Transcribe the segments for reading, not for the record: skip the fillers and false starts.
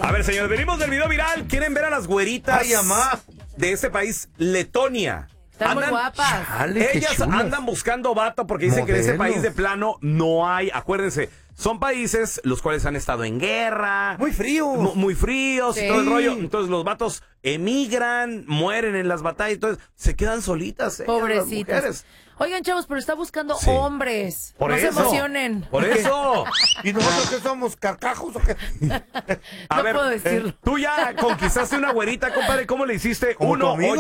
A ver, señores, venimos del video viral. ¿Quieren ver a las güeritas Ay, mamá. de ese país, Letonia? Están muy guapas. Chale, qué Ellas chulas. andan buscando vato porque dicen que en ese Modelos. país de plano no hay. Acuérdense, son países los cuales han estado en guerra. Muy frío. Muy fríos y Sí. todo el rollo. Entonces los vatos emigran, mueren en las batallas. Entonces se quedan solitas. Las Pobrecitas. mujeres. Oigan, chavos, pero está buscando Sí. hombres. Por no eso. se emocionen. Por eso. ¿Y nosotros qué somos? ¿Carcajos o qué? A No ver, puedo decirlo. tú ya conquistaste una güerita, compadre. ¿Cómo le hiciste? ¿Como tu amigo?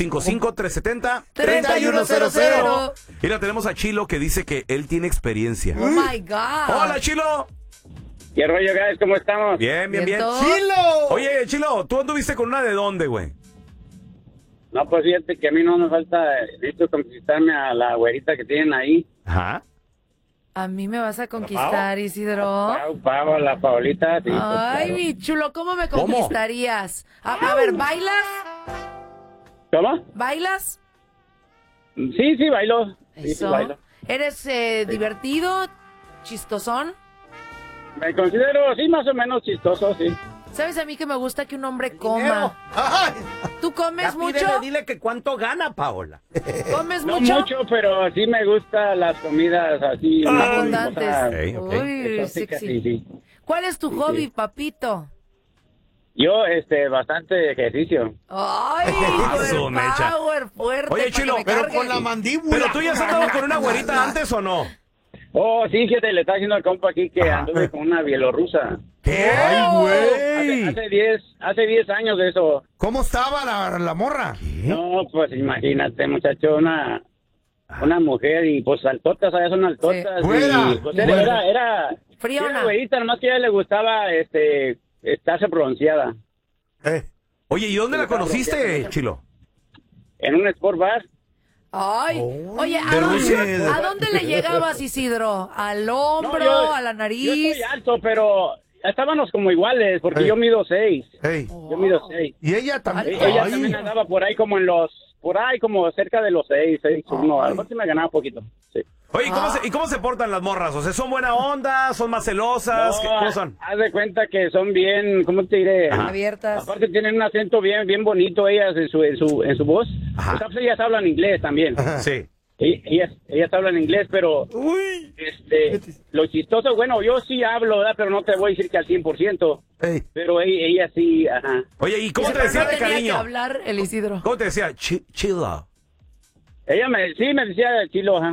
1-855-370-3100. Mira, tenemos a Chilo que dice que él tiene experiencia. Oh my God. Hola, Chilo. ¿Qué rollo, guys? ¿Cómo estamos? Bien, bien, bien. Vientos. ¡Chilo! Oye, Chilo, ¿tú anduviste con una de dónde, güey? No, pues fíjate que a mí no me falta, necesito conquistarme a la güerita que tienen ahí. Ajá. A mí me vas a conquistar, Isidro. Pau, la Paulita. Sí, pues, Ay, claro. mi chulo, ¿cómo me ¿Cómo? conquistarías? A ver, ¿bailas? ¿Cómo? ¿Bailas? Sí, bailo. Sí, Eso. bailo. ¿Eres divertido? ¿Chistosón? Me considero, sí, más o menos chistoso, sí. ¿Sabes a mí que me gusta que un hombre coma? Ay, ¿Tú comes mucho? Dile que cuánto gana, Paola. ¿Comes No mucho? mucho, pero sí me gustan las comidas así. Abundantes. Ok. Uy, exóticas, sexy. sí. ¿Cuál es tu hobby, papito? Yo, bastante ejercicio. Ay, Su mecha. power fuerte. Oye, para Chilo, que me pero cargue. con la mandíbula. ¿Pero tú ya has andado con una güerita antes o no? Oh, sí, fíjate, le está diciendo al compa aquí que anduve con una bielorrusa. ¿Qué? Ay, güey. Hace 10 años de eso. ¿Cómo estaba la morra? No, pues imagínate, muchacho, una mujer y pues altotas, ¿sabes? Son altotas. Sí. Fuera. Y, pues era Friona. güerita, nomás que a ella le gustaba, estarse pronunciada. Oye, ¿y dónde la conociste, Chilo? En un sport bar. Ay, oye, ¿de Rusia? ¿a dónde le llegabas, Isidro? ¿Al hombro? No, ¿A la Yo nariz? soy alto, pero estábamos como iguales, porque yo mido 6. Ey. Yo mido 6. Y ella también. Ella Ay. también andaba por ahí como cerca de los 6, 1. A lo mejor sí me ganaba poquito. Sí. Oye, ¿y cómo se portan las morras? O sea, ¿son buena onda? ¿Son más celosas? ¿Cómo son? Haz de cuenta que son bien, ¿cómo te diré? Abiertas. Aparte tienen un acento bien bonito ellas en su voz. Ajá. Pues, ellas hablan inglés también. Sí. Ellas hablan inglés, pero Uy. lo chistoso, bueno, yo sí hablo, ¿verdad? Pero no te voy a decir que al 100%. Ey. Pero ella sí, ajá. Oye, ¿y cómo te Pero decía no de tenía que cariño? hablar el Isidro. ¿Cómo te decía? Chilo. Ella me decía chilo, ajá.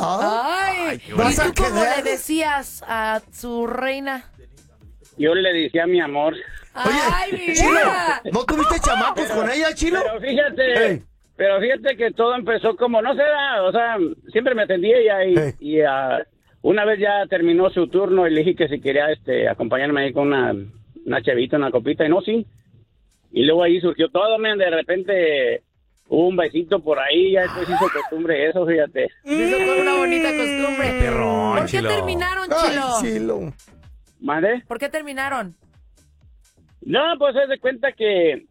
Ay, ¿y ¿vas a tú cómo quedar? le decías a su reina? Yo le decía mi amor. Ay, mi Chilo, vida. ¿no tuviste chamacos con ella, Chilo? Pero fíjate que todo empezó como, no sé, o sea, siempre me atendía ella y una vez ya terminó su turno y le dije que si quería acompañarme ahí con una chavita, una copita, y no, sí. Y luego ahí surgió todo, man, de repente hubo un besito por ahí, ya después hizo costumbre eso, fíjate. Eso fue una bonita costumbre. Perrón, ¿Por qué Chilo. terminaron, Ay, Chilo? Chilo. ¿Madre? ¿Por qué terminaron? No, pues haz de cuenta que,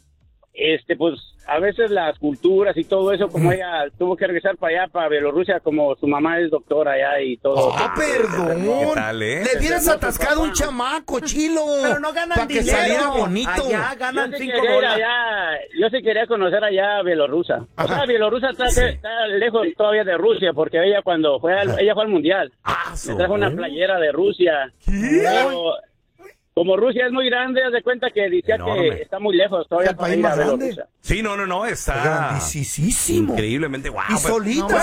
pues, a veces las culturas y todo eso, como ella tuvo que regresar para allá, para Bielorrusia, como su mamá es doctora allá y todo. Perdón. ¿Qué tal, Le hubieras atascado un chamaco, Chilo. Pero no ganan Para que dinero. saliera bonito. Allá Yo ganan sí 5 quería ir dólares. allá, yo sí quería conocer allá a Bielorrusia. O Ajá. sea, Bielorrusia está lejos todavía de Rusia, porque ella cuando ella fue al mundial, me trajo una playera de Rusia. Pero, como Rusia es muy grande, haz de cuenta que decía Enorme. que está muy lejos todavía El para país ir a más grande. Bielorrusia. Sí, no, está Grandísimo. increíblemente guau. Y solita.